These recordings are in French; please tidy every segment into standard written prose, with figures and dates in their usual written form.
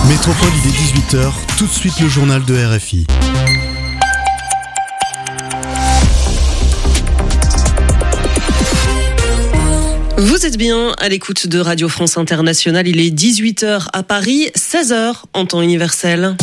Métropole, il est 18h, tout de suite le journal de RFI. Vous êtes bien à l'écoute de Radio France Internationale, il est 18h à Paris, 16h en temps universel.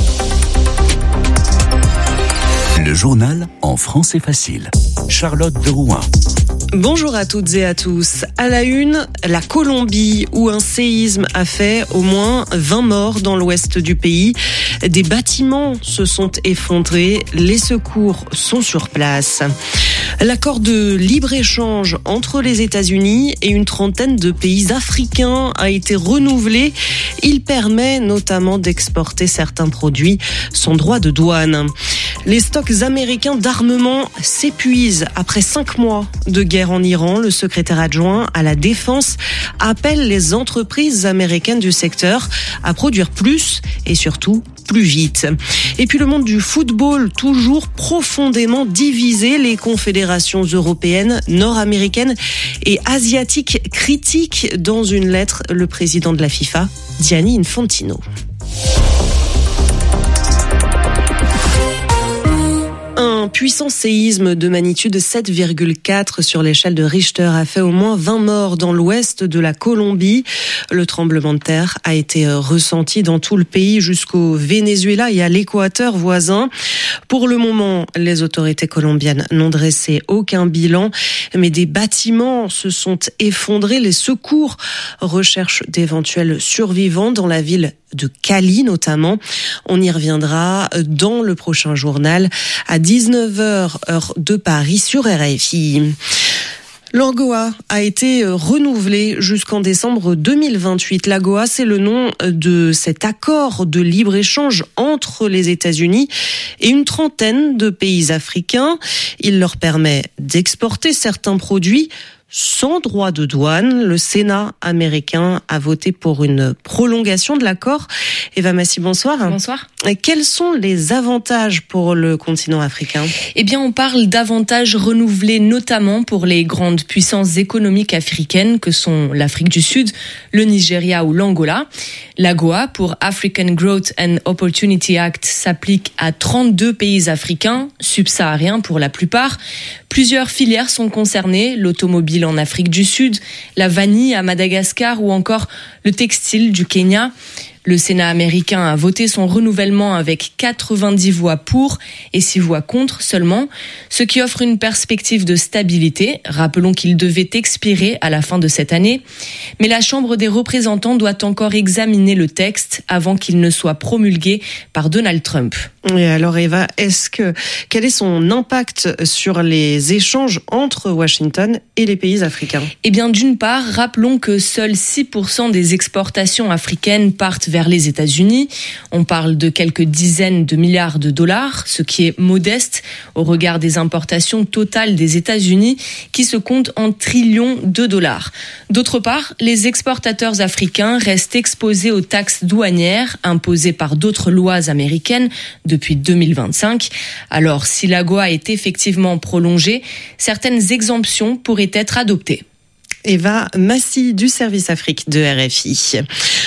Le journal en français facile. Charlotte de Rouen. Bonjour à toutes et à tous. À la une, la Colombie, où un séisme a fait au moins 20 morts dans l'ouest du pays. Des bâtiments se sont effondrés. Les secours sont sur place. L'accord de libre-échange entre les États-Unis et une trentaine de pays africains a été renouvelé. Il permet notamment d'exporter certains produits sans droit de douane. Les stocks américains d'armement s'épuisent après 5 mois de guerre en Iran. Le secrétaire adjoint à la Défense appelle les entreprises américaines du secteur à produire plus et surtout plus vite. Et puis le monde du football, toujours profondément divisé. Les confédérations européennes, nord-américaines et asiatiques critiquent dans une lettre le président de la FIFA, Gianni Infantino. Un puissant séisme de magnitude 7,4 sur l'échelle de Richter a fait au moins 20 morts dans l'ouest de la Colombie. Le tremblement de terre a été ressenti dans tout le pays jusqu'au Venezuela et à l'Équateur voisin. Pour le moment, les autorités colombiennes n'ont dressé aucun bilan, mais des bâtiments se sont effondrés. Les secours recherchent d'éventuels survivants dans la ville de Cali notamment. On y reviendra dans le prochain journal à 19h heure de Paris sur RFI. L'AGOA a été renouvelée jusqu'en décembre 2028. L'AGOA, c'est le nom de cet accord de libre-échange entre les États-Unis et une trentaine de pays africains. Il leur permet d'exporter certains produits sans droit de douane. Le Sénat américain a voté pour une prolongation de l'accord. Eva Massy, bonsoir. Bonsoir. Quels sont les avantages pour le continent africain ? Eh bien, on parle d'avantages renouvelés notamment pour les grandes puissances économiques africaines que sont l'Afrique du Sud, le Nigeria ou l'Angola. L'AGOA, pour African Growth and Opportunity Act, s'applique à 32 pays africains, subsahariens pour la plupart. Plusieurs filières sont concernées, l'automobile en Afrique du Sud, la vanille à Madagascar ou encore le textile du Kenya. Le Sénat américain a voté son renouvellement avec 90 voix pour et 6 voix contre seulement, ce qui offre une perspective de stabilité. Rappelons qu'il devait expirer à la fin de cette année. Mais la Chambre des représentants doit encore examiner le texte avant qu'il ne soit promulgué par Donald Trump. Et alors Eva, quel est son impact sur les échanges entre Washington et les pays africains ? Eh bien, d'une part, rappelons que seuls 6% des exportations africaines partent vers les États-Unis. On parle de quelques dizaines de milliards de dollars, ce qui est modeste au regard des importations totales des États-Unis qui se comptent en trillions de dollars. D'autre part, les exportateurs africains restent exposés aux taxes douanières imposées par d'autres lois américaines depuis 2025. Alors, si l'AGOA est effectivement prolongée, certaines exemptions pourraient être adoptées. Eva Massy du service Afrique de RFI.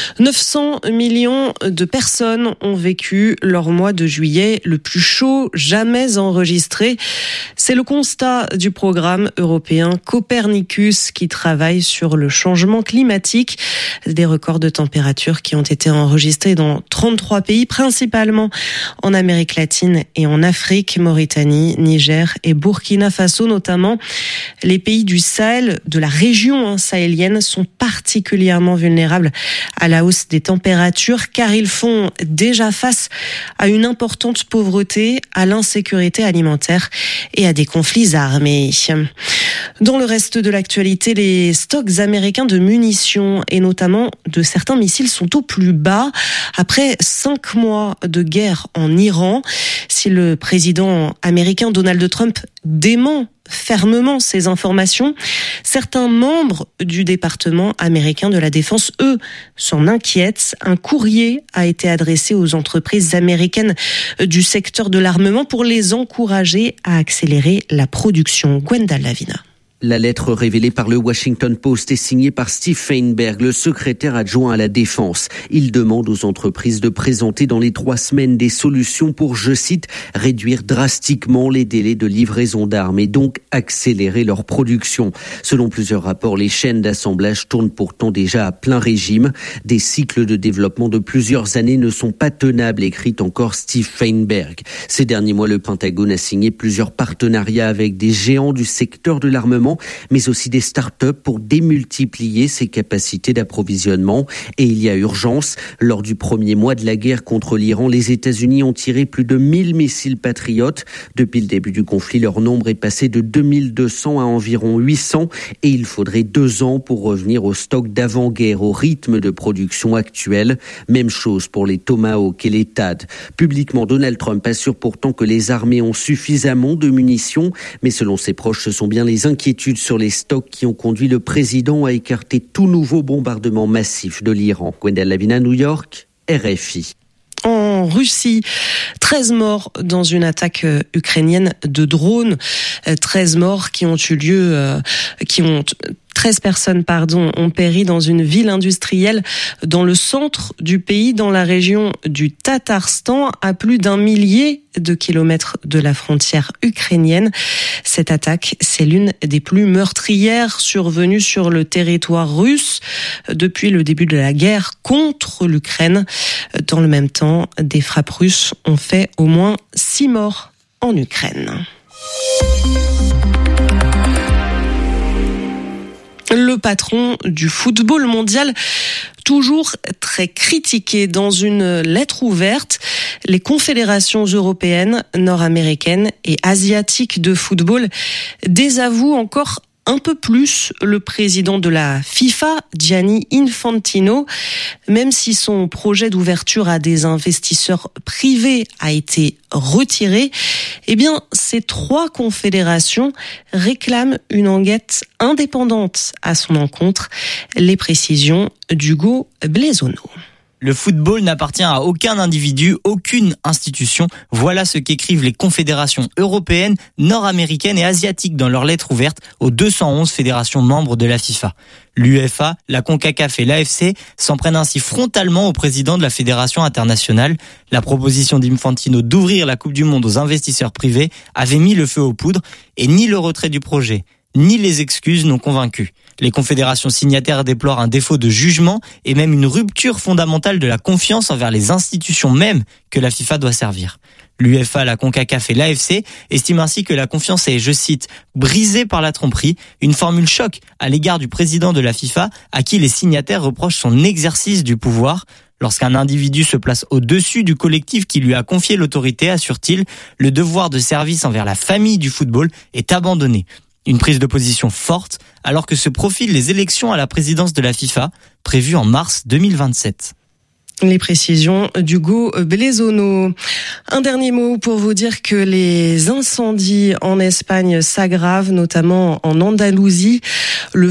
900 millions de personnes ont vécu leur mois de juillet le plus chaud jamais enregistré. C'est le constat du programme européen Copernicus qui travaille sur le changement climatique. Des records de température qui ont été enregistrés dans 33 pays, principalement en Amérique latine et en Afrique, Mauritanie, Niger et Burkina Faso notamment. Les pays du Sahel, de la région sahélienne, sont particulièrement vulnérables à la hausse des températures car ils font déjà face à une importante pauvreté, à l'insécurité alimentaire et à des conflits armés. Dans le reste de l'actualité, les stocks américains de munitions et notamment de certains missiles sont au plus bas après 5 mois de guerre en Iran. Si le président américain Donald Trump dément fermement ces informations, certains membres du département américain de la Défense, eux, s'en inquiètent. Un courrier a été adressé aux entreprises américaines du secteur de l'armement pour les encourager à accélérer la production. Gwenda Lavina. La lettre révélée par le Washington Post est signée par Steve Feinberg, le secrétaire adjoint à la Défense. Il demande aux entreprises de présenter dans les 3 semaines des solutions pour, je cite, réduire drastiquement les délais de livraison d'armes et donc accélérer leur production. Selon plusieurs rapports, les chaînes d'assemblage tournent pourtant déjà à plein régime. Des cycles de développement de plusieurs années ne sont pas tenables, écrit encore Steve Feinberg. Ces derniers mois, le Pentagone a signé plusieurs partenariats avec des géants du secteur de l'armement, mais aussi des start-up pour démultiplier ses capacités d'approvisionnement. Et il y a urgence. Lors du premier mois de la guerre contre l'Iran, les États-Unis ont tiré plus de 1000 missiles Patriot. Depuis le début du conflit, leur nombre est passé de 2200 à environ 800 et il faudrait 2 ans pour revenir au stock d'avant-guerre, au rythme de production actuel. Même chose pour les Tomahawk et les THAAD. Publiquement, Donald Trump assure pourtant que les armées ont suffisamment de munitions, mais selon ses proches, ce sont bien les inquiétudes sur les stocks qui ont conduit le président à écarter tout nouveau bombardement massif de l'Iran. Gwendal Lavina, New York, RFI. En Russie, 13 morts dans une attaque ukrainienne de drones. 13 morts qui ont eu lieu, 13 personnes ont péri dans une ville industrielle dans le centre du pays, dans la région du Tatarstan, à plus d'1 millier de kilomètres de la frontière ukrainienne. Cette attaque, c'est l'une des plus meurtrières survenues sur le territoire russe depuis le début de la guerre contre l'Ukraine. Dans le même temps, des frappes russes ont fait au moins 6 morts en Ukraine. Le patron du football mondial, toujours très critiqué, dans une lettre ouverte, les confédérations européennes, nord-américaines et asiatiques de football désavouent encore un peu plus le président de la FIFA, Gianni Infantino, même si son projet d'ouverture à des investisseurs privés a été retiré. Eh bien, ces 3 confédérations réclament une enquête indépendante à son encontre. Les précisions d'Hugo Blaisono. Le football n'appartient à aucun individu, aucune institution. Voilà ce qu'écrivent les confédérations européennes, nord-américaines et asiatiques dans leur lettre ouverte aux 211 fédérations membres de la FIFA. L'UEFA, la CONCACAF et l'AFC s'en prennent ainsi frontalement au président de la fédération internationale. La proposition d'Infantino d'ouvrir la Coupe du Monde aux investisseurs privés avait mis le feu aux poudres et ni le retrait du projet, ni les excuses n'ont convaincu. Les confédérations signataires déplorent un défaut de jugement et même une rupture fondamentale de la confiance envers les institutions mêmes que la FIFA doit servir. L'UEFA, la CONCACAF et l'AFC estiment ainsi que la confiance est, je cite, brisée par la tromperie, une formule choc à l'égard du président de la FIFA à qui les signataires reprochent son exercice du pouvoir. Lorsqu'un individu se place au-dessus du collectif qui lui a confié l'autorité, assure-t-il, le devoir de service envers la famille du football est abandonné. Une prise de position forte alors que se profilent les élections à la présidence de la FIFA, prévues en mars 2027. Les précisions d'Hugo Blaisono. Un dernier mot pour vous dire que les incendies en Espagne s'aggravent, notamment en Andalousie. Le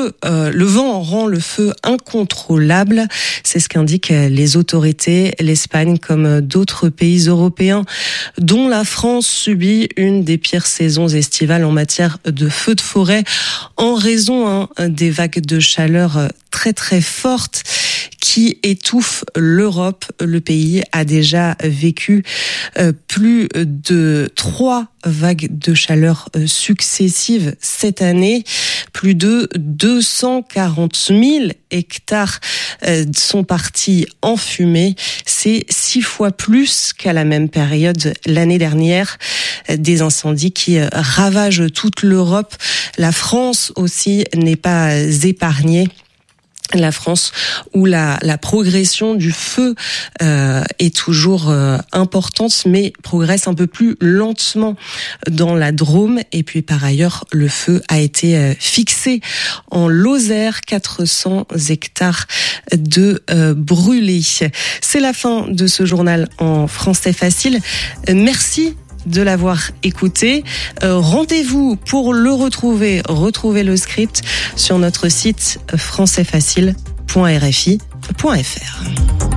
vent rend le feu incontrôlable. C'est ce qu'indiquent les autorités. L'Espagne, comme d'autres pays européens, dont la France, subit une des pires saisons estivales en matière de feux de forêt, en raison des vagues de chaleur très très fortes qui étouffe l'Europe. Le pays a déjà vécu plus de 3 vagues de chaleur successives cette année. Plus de 240 000 hectares sont partis en fumée. C'est 6 fois plus qu'à la même période l'année dernière. Des incendies qui ravagent toute l'Europe. La France aussi n'est pas épargnée. La France, où la progression du feu est toujours importante, mais progresse un peu plus lentement dans la Drôme. Et puis par ailleurs, le feu a été fixé en Lozère, 400 hectares de brûlés. C'est la fin de ce journal en français facile. Merci de l'avoir écouté. Rendez-vous pour le retrouver le script sur notre site françaisfacile.rfi.fr.